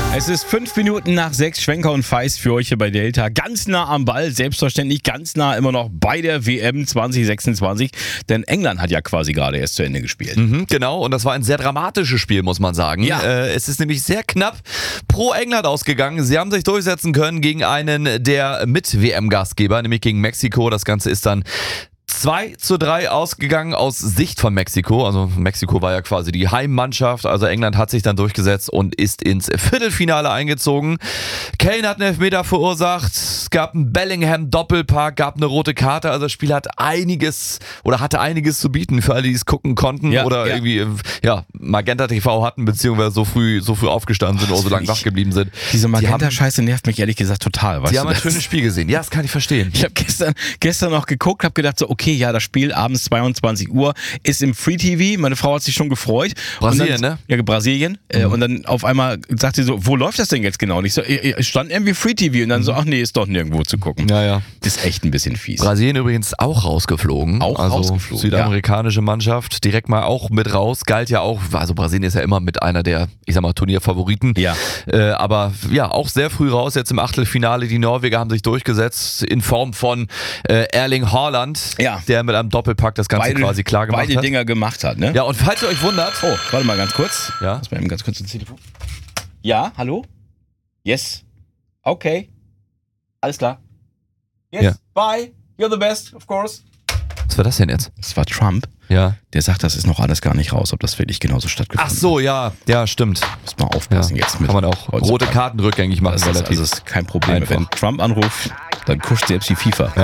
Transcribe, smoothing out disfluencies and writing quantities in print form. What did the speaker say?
Es ist 5 Minuten nach 6, Schwenker und Feist für euch hier bei Delta. Ganz nah am Ball, selbstverständlich ganz nah immer noch bei der WM 2026. Denn England hat ja quasi gerade erst zu Ende gespielt. Genau, und das war ein sehr dramatisches Spiel, muss man sagen. Ja. Es ist nämlich sehr knapp pro England ausgegangen. Sie haben sich durchsetzen können gegen einen der Mit-WM-Gastgeber, nämlich gegen Mexiko. Das Ganze ist dann 2:3 ausgegangen aus Sicht von Mexiko. Also Mexiko war ja quasi die Heimmannschaft. Also England hat sich dann durchgesetzt und ist ins Viertelfinale eingezogen. Kane hat einen Elfmeter verursacht. Es gab einen Bellingham-Doppelpack, gab eine rote Karte. Also das Spiel hat hatte einiges zu bieten für alle, die es gucken konnten oder irgendwie Magenta TV hatten, beziehungsweise so früh aufgestanden sind oder so lange wach geblieben sind. Diese Magenta-Scheiße nervt mich ehrlich gesagt total. Die haben ein schönes Spiel gesehen. Ja, das kann ich verstehen. Ich habe gestern noch geguckt, habe gedacht so, okay, ja, das Spiel abends 22 Uhr ist im Free TV. Meine Frau hat sich schon gefreut. Brasilien, ne? Ja, Brasilien. Und dann auf einmal sagt sie so, wo läuft das denn jetzt genau? Und ich so, es stand irgendwie Free TV. Und dann so, ach nee, ist doch nirgendwo zu gucken. Ja. Das ist echt ein bisschen fies. Brasilien übrigens auch rausgeflogen. Südamerikanische Mannschaft direkt mal auch mit raus. Galt ja auch, also Brasilien ist ja immer mit einer der, ich sag mal, Turnierfavoriten. Ja. Aber ja, auch sehr früh raus. Jetzt im Achtelfinale. Die Norweger haben sich durchgesetzt in Form von Erling Haaland. Ja. Der mit einem Doppelpack das Ganze quasi klar gemacht hat. Beide Dinger gemacht hat, ne? Ja, und falls ihr euch wundert... Oh, warte mal ganz kurz. Ja? Lass mal eben ganz kurz ins Telefon. Ja, hallo? Yes. Okay. Alles klar. Yes, Ja. bye. You're the best, of course. Was war das denn jetzt? Das war Trump. Ja. Der sagt, das ist noch alles gar nicht raus, ob das wirklich genauso stattgefunden hat. Ach so, ja, stimmt. Muss mal aufpassen Ja. jetzt mit. Kann man auch rote Karten rückgängig machen, Das ist, relativ. also ist kein Problem. Einfach. Wenn Trump anruft, dann kuscht selbst die FIFA.